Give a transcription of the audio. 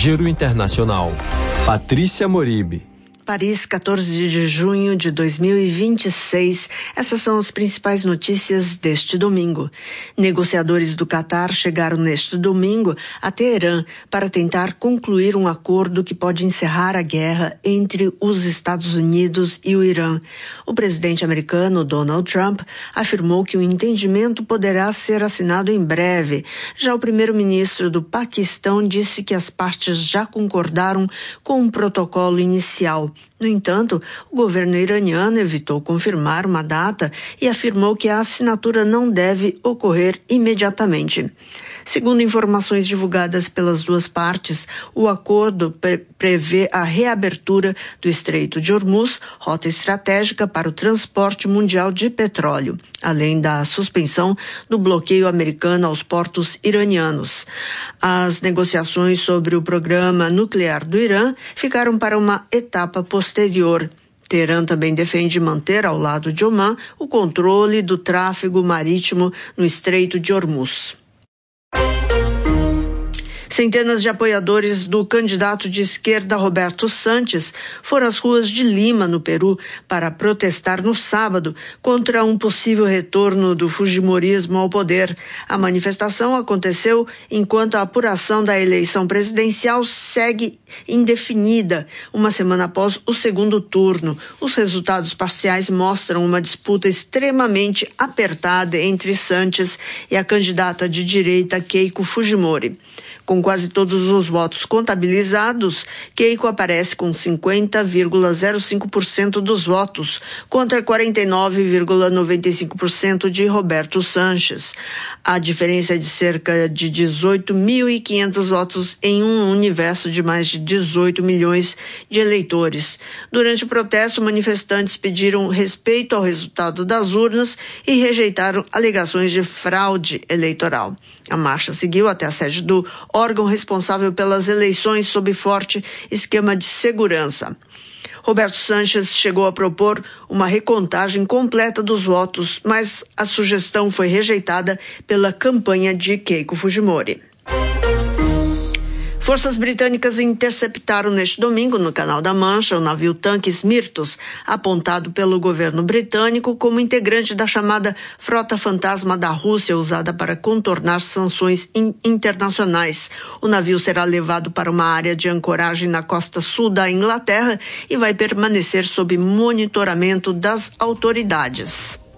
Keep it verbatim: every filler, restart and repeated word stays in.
Giro Internacional. Patrícia Moribe. Paris, quatorze de junho de dois mil e vinte e seis. Essas são as principais notícias deste domingo. Negociadores do Catar chegaram neste domingo a Teherã para tentar concluir um acordo que pode encerrar a guerra entre os Estados Unidos e o Irã. O presidente americano Donald Trump afirmou que o entendimento poderá ser assinado em breve. Já o primeiro-ministro do Paquistão disse que as partes já concordaram com um protocolo inicial. No entanto, o governo iraniano evitou confirmar uma data e afirmou que a assinatura não deve ocorrer imediatamente. Segundo informações divulgadas pelas duas partes, o acordo pre- prevê a reabertura do Estreito de Hormuz, rota estratégica para o transporte mundial de petróleo, além da suspensão do bloqueio americano aos portos iranianos. As negociações sobre o programa nuclear do Irã ficaram para uma etapa posterior. Teherã também defende manter ao lado de Omã o controle do tráfego marítimo no Estreito de Hormuz. Centenas de apoiadores do candidato de esquerda Roberto Sanches foram às ruas de Lima, no Peru, para protestar no sábado contra um possível retorno do fujimorismo ao poder. A manifestação aconteceu enquanto a apuração da eleição presidencial segue indefinida, uma semana após o segundo turno. Os resultados parciais mostram uma disputa extremamente apertada entre Sanches e a candidata de direita Keiko Fujimori. Com quase todos os votos contabilizados, Keiko aparece com cinquenta vírgula zero cinco por cento dos votos, contra quarenta e nove vírgula noventa e cinco por cento de Roberto Sanches. A diferença é de cerca de dezoito mil e quinhentos votos em um universo de mais de dezoito milhões de eleitores. Durante o protesto, manifestantes pediram respeito ao resultado das urnas e rejeitaram alegações de fraude eleitoral. A marcha seguiu até a sede do órgão responsável pelas eleições sob forte esquema de segurança. Roberto Sanches chegou a propor uma recontagem completa dos votos, mas a sugestão foi rejeitada pela campanha de Keiko Fujimori. Forças britânicas interceptaram neste domingo, no Canal da Mancha, o navio tanque Smyrtos, apontado pelo governo britânico como integrante da chamada Frota Fantasma da Rússia, usada para contornar sanções in- internacionais. O navio será levado para uma área de ancoragem na costa sul da Inglaterra e vai permanecer sob monitoramento das autoridades.